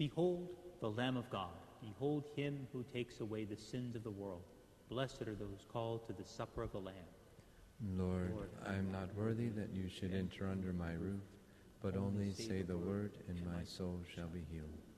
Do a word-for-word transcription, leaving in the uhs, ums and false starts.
Behold the Lamb of God. Behold him who takes away the sins of the world. Blessed are those called to the supper of the Lamb. Lord, Lord I am not worthy that you should enter under my roof, but only say the word, and my soul shall be healed.